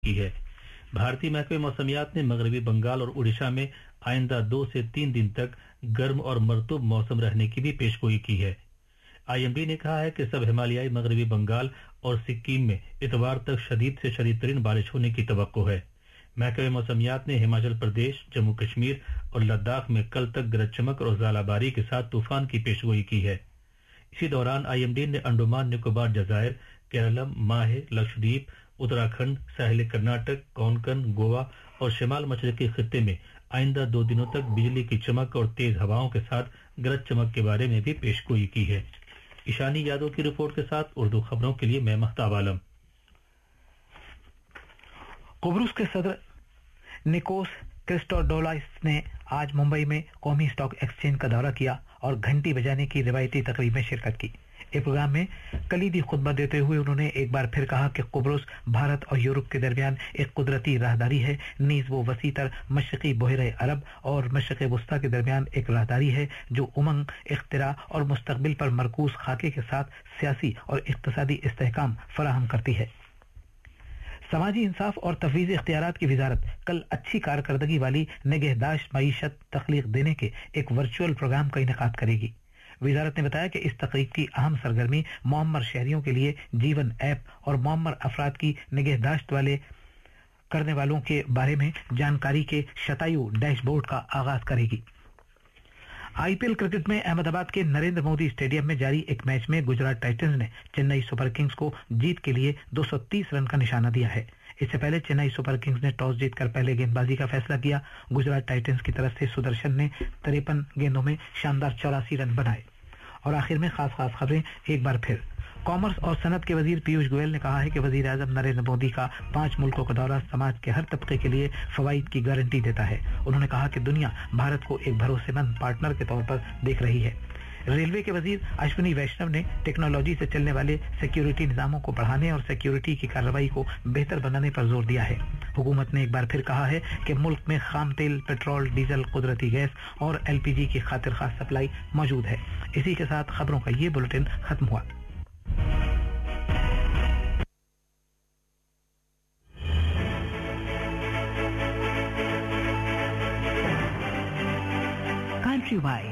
की है। भारतीय महकमे मौसमियात ने मगरबी बंगाल और उड़ीसा में आइंदा 2 से 3 दिन तक गर्म और मरतूब मौसम रहने की भी पेशगोई की है। आईएमडी ने कहा है कि सब हिमालयाई मगरबी बंगाल और सिक्किम में इतवार तक शदीद से शदीद तरीन बारिश होने की तवक्को है। महकमे मौसमियात ने हिमाचल प्रदेश, जम्मू कश्मीर और लद्दाख में कल तक गरज चमक और ज़ालाबारी के साथ तूफान की पेशगोई की है। इसी दौरान आईएमडी ने अंडमान निकोबार जजायर, केरलम, माहे, लक्षद्वीप, उत्तराखंड, साहिल कर्नाटक, कोंकण, गोवा और शिमाल मशरकी खित्ते में आइंदा 2 दिनों तक बिजली की चमक और तेज हवाओं के साथ गरज चमक के बारे में भी पेशगोई की है। ईशानी यादव की रिपोर्ट के साथ उर्दू खबरों के लिए मैं महताब आलम। कुब्रुस के सदर निकोस क्रिस्टोडोलाइस ने आज मुंबई में कौमी स्टॉक एक्सचेंज का दौरा किया और घंटी बजाने की रिवायती तकरीब में शिरकत की। इस प्रोग्राम में कलीदी खुतबा देते हुए उन्होंने एक बार फिर कहा कि कुब्रुस भारत और यूरोप के दरमियान एक कुदरती राहदारी है, नीज वो वसीतर मशरकी बहरे अरब और मशरक़ वस्ता के दरमियान एक राहदारी है जो उमंग, इख्तिरा और मुस्तकबिल पर मरकूज खाके के साथ सियासी और इक्तिसादी इस्तेहकाम फराहम करती है। समाजी इंसाफ और तफवीज़ इख्तियारात की वजारत कल अच्छी कारकर्दगी वाली निगहदाश्त मईशत तख्लीक देने के एक वर्चुअल प्रोग्राम का इनेकाद करेगी। वजारत ने बताया कि इस तकरीब की अहम सरगर्मी मुअम्मर शहरियों के लिए जीवन ऐप और मुअम्मर अफराद की निगहदाश्त वाले करने वालों के बारे में जानकारी के शतायु डैशबोर्ड का आगाज करेगी। आईपीएल क्रिकेट में अहमदाबाद के नरेंद्र मोदी स्टेडियम में जारी एक मैच में गुजरात टाइटंस ने चेन्नई सुपर किंग्स को जीत के लिए 230 रन का निशाना दिया है। इससे पहले चेन्नई सुपर किंग्स ने टॉस जीतकर पहले गेंदबाजी का फैसला किया। गुजरात टाइटंस की तरफ से सुदर्शन ने 53 गेंदों में शानदार 84 रन बनाए। और आखिर में खास खबरें एक बार फिर। कॉमर्स और सनत के वजीर पीयूष गोयल ने कहा है कि वजीर आजम नरेंद्र मोदी का 5 मुल्कों का दौरा समाज के हर तबके के लिए फवाइद की गारंटी देता है। उन्होंने कहा कि दुनिया भारत को एक भरोसेमंद पार्टनर के तौर पर देख रही है। रेलवे के वजीर अश्विनी वैष्णव ने टेक्नोलॉजी से चलने वाले सिक्योरिटी निजामों को बढ़ाने और सिक्योरिटी की कार्रवाई को बेहतर बनाने पर जोर दिया है। हुकूमत ने एक बार फिर कहा है कि मुल्क में खाम तेल, पेट्रोल, डीजल, कुदरती गैस और एलपीजी की खातिर खास सप्लाई मौजूद है। इसी के साथ खबरों का ये बुलेटिन खत्म हुआ। Countrywide.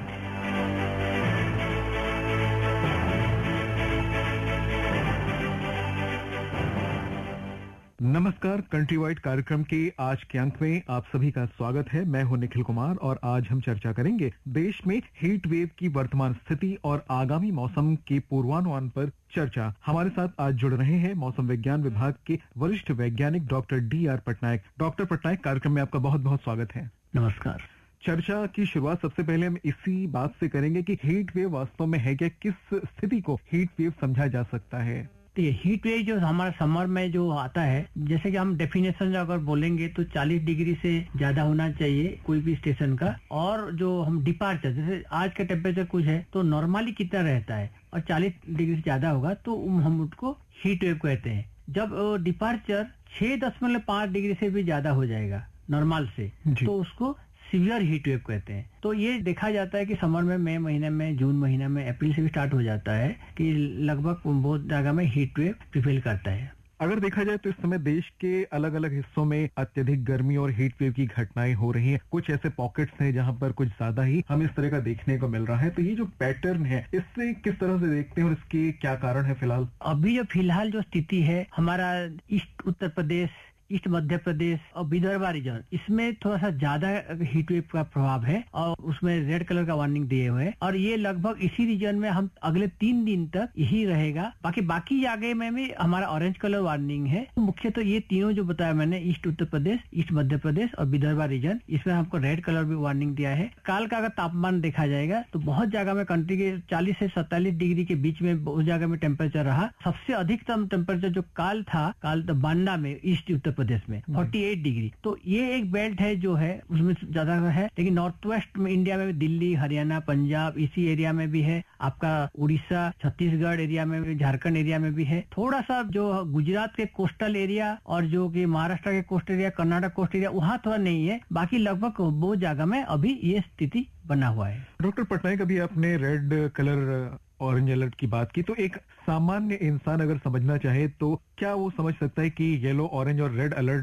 नमस्कार, कंट्री वाइड कार्यक्रम के आज के अंक में आप सभी का स्वागत है। मैं हूं निखिल कुमार और आज हम चर्चा करेंगे देश में हीट वेव की वर्तमान स्थिति और आगामी मौसम के पूर्वानुमान पर चर्चा। हमारे साथ आज जुड़ रहे हैं मौसम विज्ञान विभाग के वरिष्ठ वैज्ञानिक doctor DR. Patnaik. Doctor Patnaik, कार्यक्रम में आपका बहुत बहुत स्वागत है। नमस्कार। चर्चा की शुरुआत सबसे पहले हम इसी बात से करेंगे कि हीट वेव वास्तव में है क्या, किस स्थिति को हीट वेव समझा जा सकता है? हीट वेव जो हमारा समर में जो आता है, जैसे कि हम डेफिनेशन अगर बोलेंगे तो 40 डिग्री से ज्यादा होना चाहिए कोई भी स्टेशन का। और जो हम डिपार्चर, जैसे आज का टेम्परेचर कुछ है तो नॉर्मली कितना रहता है और 40 डिग्री से ज्यादा होगा तो हम उसको हीट वेव कहते हैं। जब डिपार्चर 6.5 डिग्री से भी ज्यादा हो जाएगा नॉर्मल से तो उसको सीवियर हीट वेव कहते हैं। तो ये देखा जाता है कि समर में मई महीने में, जून महीने में, अप्रैल से भी स्टार्ट हो जाता है कि लगभग बहुत जगह में हीट वेव प्रिवेल करता है। अगर देखा जाए तो इस समय देश के अलग अलग हिस्सों में अत्यधिक गर्मी और हीट वेव की घटनाएं हो रही हैं। कुछ ऐसे पॉकेट्स हैं जहां पर कुछ ज्यादा ही हम इस तरह का देखने को मिल रहा है। तो ये जो पैटर्न है, इससे किस तरह से देखते हैं और इसके क्या कारण है फिलहाल? अभी जो फिलहाल जो स्थिति है, हमारा ईस्ट उत्तर प्रदेश, ईस्ट मध्य प्रदेश और विदर्भा रीजन, इसमें थोड़ा सा ज्यादा हीट वेव का प्रभाव है और उसमें रेड कलर का वार्निंग दिए हुए हैं। और ये लगभग इसी रीजन में हम अगले 3 दिन तक यही रहेगा। बाकी आगे में भी हमारा ऑरेंज कलर वार्निंग है। मुख्य तो ये तीनों जो बताया मैंने, ईस्ट उत्तर प्रदेश, ईस्ट मध्य प्रदेश और विदर्भा रीजन, इसमें हमको रेड कलर भी वार्निंग दिया है। काल का अगर तापमान देखा जाएगा तो बहुत जगह में कंट्री के 40 से 47 डिग्री के बीच में बहुत जगह में टेम्परेचर रहा। सबसे अधिकतम टेम्परेचर जो काल तो बांडा में, ईस्ट उत्तर प्रदेश में 48 डिग्री। तो ये एक बेल्ट है जो है उसमें ज्यादा है। लेकिन नॉर्थ वेस्ट में इंडिया में दिल्ली, हरियाणा, पंजाब, इसी एरिया में भी है। आपका उड़ीसा, छत्तीसगढ़ एरिया में भी, झारखंड एरिया में भी है। थोड़ा सा जो गुजरात के कोस्टल एरिया और जो कि महाराष्ट्र के coast area, Karnataka coast area, वहाँ थोड़ा नहीं है। बाकी लगभग बहुत जगह में अभी ये स्थिति बना हुआ है। डॉक्टर पटनायक, अभी आपने रेड कलर ऑरेंज अलर्ट की बात की, तो एक सामान्य इंसान अगर समझना चाहे तो क्या वो समझ सकता है कि येलो, ऑरेंज और रेड अलर्ट